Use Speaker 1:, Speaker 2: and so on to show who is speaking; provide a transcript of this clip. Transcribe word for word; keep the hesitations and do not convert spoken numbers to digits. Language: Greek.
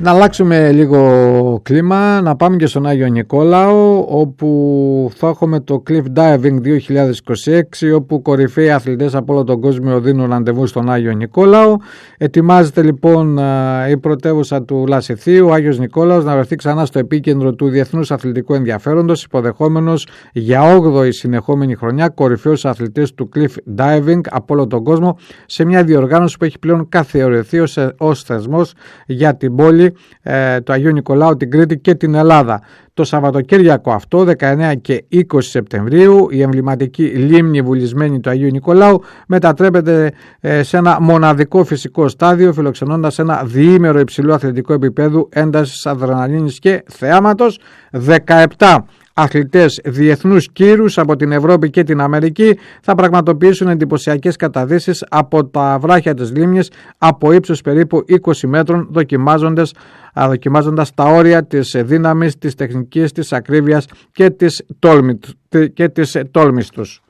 Speaker 1: Να αλλάξουμε λίγο κλίμα, να πάμε και στον Άγιο Νικόλαο, όπου θα έχουμε το Cliff Diving δύο χιλιάδες είκοσι έξι, όπου κορυφαίοι αθλητές από όλο τον κόσμο δίνουν ραντεβού στον Άγιο Νικόλαο. Ετοιμάζεται λοιπόν η πρωτεύουσα του Λασιθίου, ο Άγιος Νικόλαος, να βρεθεί ξανά στο επίκεντρο του διεθνούς αθλητικού ενδιαφέροντος, υποδεχόμενος για όγδοη συνεχόμενη χρονιά κορυφαίους αθλητές του Cliff Diving από όλο τον κόσμο, σε μια διοργάνωση που έχει πλέον καθιερωθεί ως, ως θεσμός για την πόλη ε, του Αγίου Νικολάου, την Κρήτη και την Ελλάδα. Το Σαββατοκύριακο αυτό, δεκαεννέα και είκοσι Σεπτεμβρίου, η εμβληματική λίμνη βουλισμένη του Αγίου Νικολάου μετατρέπεται ε, σε ένα μοναδικό φυσικό στάδιο, φιλοξενώντας ένα διήμερο υψηλού αθλητικού επίπεδου, έντασης, αδρεναλίνης και θεάματος. δεκαεπτά αθλητές διεθνούς κύρους από την Ευρώπη και την Αμερική θα πραγματοποιήσουν εντυπωσιακές καταδύσεις από τα βράχια της λίμνης από ύψος περίπου είκοσι μέτρων, δοκιμάζοντας, δοκιμάζοντας τα όρια της δύναμης, της τεχνικής, της ακρίβειας και της τόλμη, και της τόλμης τους.